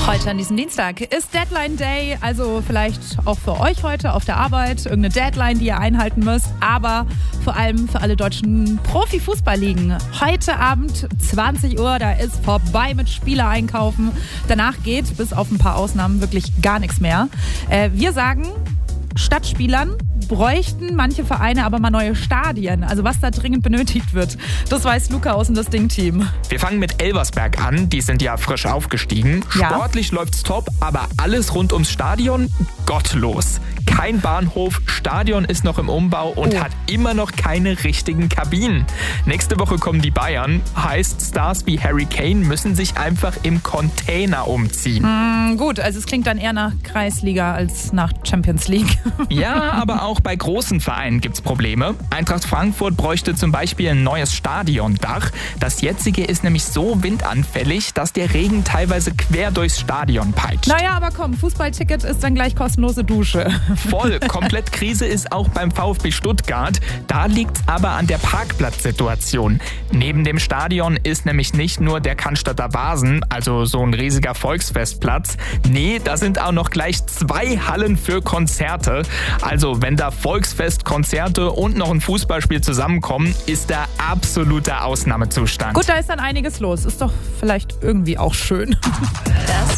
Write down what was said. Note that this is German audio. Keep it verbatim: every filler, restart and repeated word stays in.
Heute an diesem Dienstag ist Deadline Day, also vielleicht auch für euch heute auf der Arbeit irgendeine Deadline, die ihr einhalten müsst, aber vor allem für alle deutschen Profifußballligen. Heute Abend zwanzig Uhr, da ist vorbei mit Spieler einkaufen. Danach geht bis auf ein paar Ausnahmen wirklich gar nichts mehr. Äh, wir sagen, statt Spielern bräuchten manche Vereine aber mal neue Stadien. Also was da dringend benötigt wird, das weiß Luca aus dem Das Ding-Team. Wir fangen mit Elversberg an. Die sind ja frisch aufgestiegen. Ja. Sportlich läuft's top, aber alles rund ums Stadion gottlos. Kein Bahnhof, Stadion ist noch im Umbau und Oh. hat immer noch keine richtigen Kabinen. Nächste Woche kommen die Bayern. Heißt, Stars wie Harry Kane müssen sich einfach im Container umziehen. Mm, gut, also es klingt dann eher nach Kreisliga als nach Champions League. Ja, aber auch bei großen Vereinen gibt's Probleme. Eintracht Frankfurt bräuchte zum Beispiel ein neues Stadiondach. Das jetzige ist nämlich so windanfällig, dass der Regen teilweise quer durchs Stadion peitscht. Naja, aber komm, Fußballticket ist dann gleich kostenlose Dusche. Voll, komplett Krise ist auch beim VfB Stuttgart. Da liegt's aber an der Parkplatzsituation. Neben dem Stadion ist nämlich nicht nur der Cannstatter Vasen, also so ein riesiger Volksfestplatz. Nee, da sind auch noch gleich zwei Hallen für Konzerte. Also wenn da Volksfest, Konzerte und noch ein Fußballspiel zusammenkommen, ist da absoluter Ausnahmezustand. Gut, da ist dann einiges los. Ist doch vielleicht irgendwie auch schön. Das